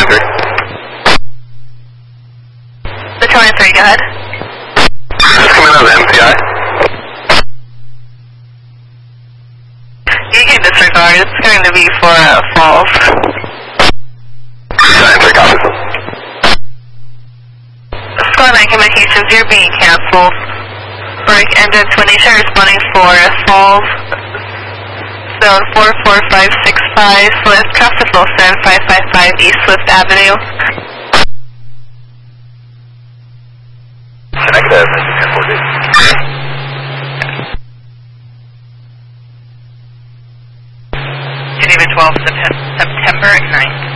The 23, go ahead. Just come in on the MCI. You can disregard, it's going to be for falls. 93, copy. Squad 9 communications, you're being canceled. Break ended 20, share responding for falls. Zone 44565, Swift, traffic Wilson, 555 East Swift Avenue. Negative. Geneva 12, September 9th.